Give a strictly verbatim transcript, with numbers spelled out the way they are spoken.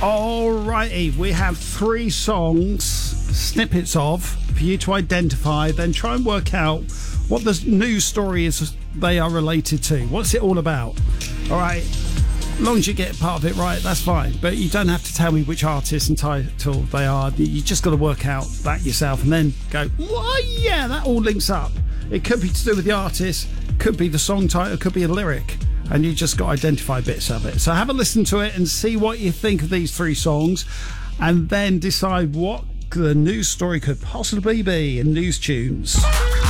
Alrighty, we have three songs, snippets of, for you to identify, then try and work out what the news story is they are related to. What's it all about? Alright, as long as you get part of it right, that's fine. But you don't have to tell me which artist and title they are. You just got to work out that yourself and then go, well, yeah, that all links up. It could be to do with the artist, could be the song title, could be a lyric. And you just got to identify bits of it. So have a listen to it and see what you think of these three songs, and then decide what the news story could possibly be in News Tunes.